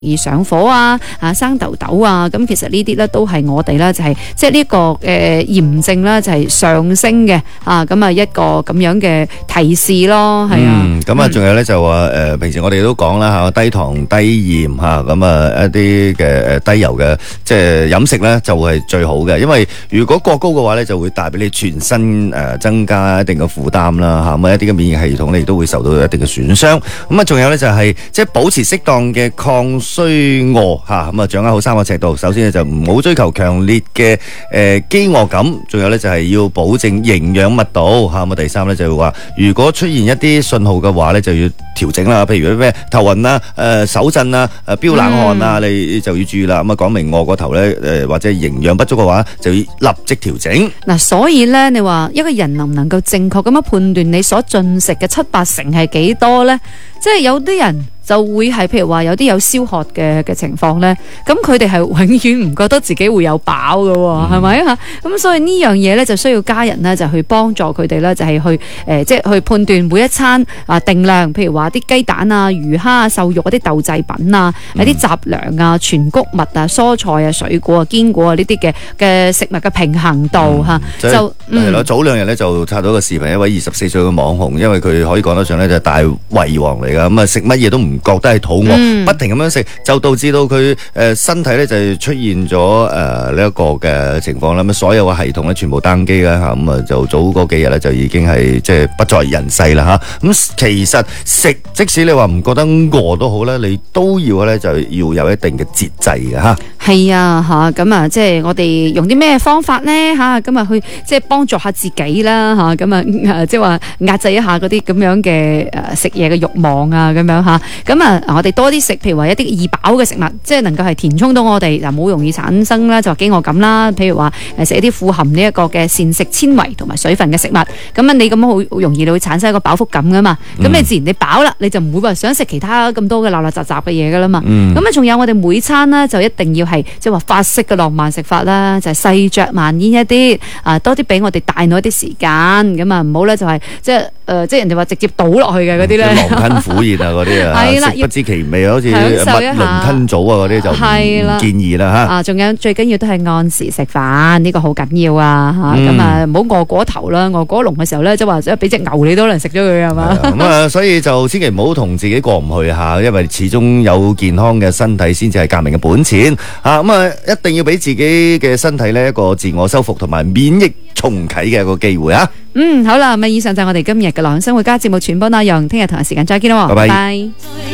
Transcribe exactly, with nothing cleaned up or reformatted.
而上火啊、啊生痘痘啊，咁其實呢啲咧都係我哋咧就係即係呢個誒炎症咧就係上升嘅啊，咁啊一個咁樣嘅提示咯，係啊。 嗯，咁啊仲有咧就話誒，平時我哋都講啦吓，低糖低鹽吓，咁啊一啲嘅誒低油嘅即係飲食咧就係最好嘅，因為如果過高嘅話咧就會帶俾你全身誒增加一定嘅負擔啦吓，咁啊一啲嘅免疫系統你都會受到一定嘅損傷。咁啊仲有咧就係即係保持適當嘅抗衰餓吓，咁啊掌握好三個尺度。首先咧就唔好追求強烈嘅誒飢餓感，仲有咧就係要保證營養密度吓。咁啊第三咧就係話，如果出現一啲信號嘅話咧，就要調整啦。譬如咩頭暈啦、誒手震啊、誒飆冷汗啊，你就要注意啦。咁啊講明餓過頭咧，誒或者營養不足嘅話，就要立即調整。 嗱，所以咧，你話一個人能唔能夠正確咁樣判斷你所進食嘅七八成係幾多咧？即係有啲人就會係，譬如話有啲有消渴嘅嘅情況咧，咁佢哋係永遠唔覺得自己會有飽嘅喎，係咪嚇？咁所以呢樣嘢咧就需要家人咧就去幫助佢哋咧，就係去誒即係去判斷每一餐啊定量，譬如話啲雞蛋啊、魚蝦啊、瘦肉嗰啲豆製品啊、有啲雜糧啊、全穀物啊、蔬菜啊、水果啊、堅果啊呢啲嘅嘅食物嘅平衡度嚇，就係咯。早兩日咧就刷到個視頻，一位二十四歲嘅網紅，因為佢可以講得上咧就係大胃王嚟噶，咁啊食乜嘢都唔覺得係肚餓，嗯、不停咁樣食，就導致到佢誒身體咧就出現咗誒呢一個嘅情況啦。咁所有嘅系統咧全部登機啦嚇，咁啊就早嗰幾日咧就已經係即係不在人世啦嚇。咁其實食即使你話唔覺得餓都好咧，你都要咧就要有一定嘅節制嘅嚇。 係啊嚇，咁啊即係我哋用啲咩方法咧嚇，咁啊去即係幫助下自己啦嚇，咁啊即係話壓制一下嗰啲咁樣嘅誒食嘢嘅慾望啊咁樣嚇。咁啊我哋多啲食，譬如話一啲易飽嘅食物，即係能夠係填充到我哋，就冇容易產生啦就飢餓感啦。譬如話誒食一啲富含呢一個嘅膳食纖維同埋水分嘅食物，咁啊你咁好容易你會產生一個飽腹感噶嘛。咁、嗯、你自然你飽啦，你就唔會話想食其他咁多嘅垃垃雜雜嘅嘢噶啦嘛。咁啊仲有我哋每餐呢，就一定要係即係話法式嘅浪漫食法啦，就係細嚼慢咽一啲，啊多啲俾我哋大腦一啲時間，咁啊唔好咧就係即係誒即係人哋話直接倒落去嘅嗰啲咧，狼吞虎咽啊嗰啲啊，係啦，食不知其味啊，好似乜龍吞棗啊嗰啲就唔建議啦嚇。 啊，仲有最緊要都係按時食飯，呢個好緊要啊嚇。咁啊唔好餓過頭啦，餓過籠嘅時候咧，即係話即係俾隻牛你都能食咗佢係嘛。 咁啊，所以就千祈唔好同自己過唔去嚇，因為始終有健康嘅身體先至係革命嘅本錢嚇。咁啊，一定要俾自己嘅身體呢一個自我修復同埋免疫重啟嘅一個機會啊！ 嗯，好啦，咁以上就係我哋今日嘅流行生活家節目全部內容，聽日同一時間再見啦，拜拜。